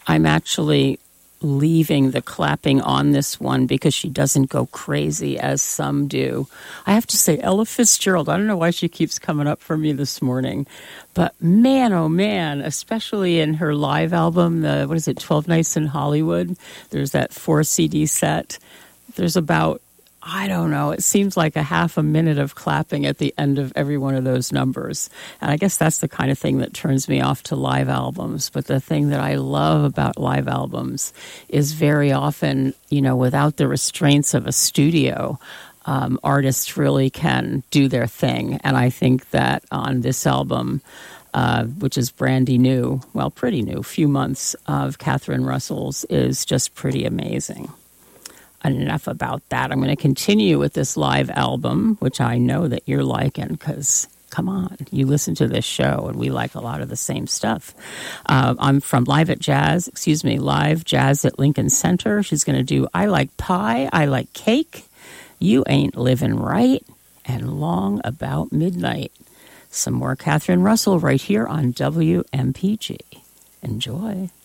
I'm actually leaving the clapping on this one because she doesn't go crazy as some do. I have to say, Ella Fitzgerald, I don't know why she keeps coming up for me this morning, but man, oh man, especially in her live album, 12 Nights in Hollywood, there's that 4 CD set. There's about, I don't know, it seems like a half a minute of clapping at the end of every one of those numbers. And I guess that's the kind of thing that turns me off to live albums. But the thing that I love about live albums is very often, without the restraints of a studio, artists really can do their thing. And I think that on this album, which is pretty new, few months of Catherine Russell's, is just pretty amazing. Enough about that. I'm going to continue with this live album, which I know that you're liking because, come on, you listen to this show and we like a lot of the same stuff. I'm from Live Jazz at Lincoln Center. She's going to do I Like Pie, I Like Cake, You Ain't Living Right, and Long About Midnight. Some more Catherine Russell right here on WMPG. Enjoy.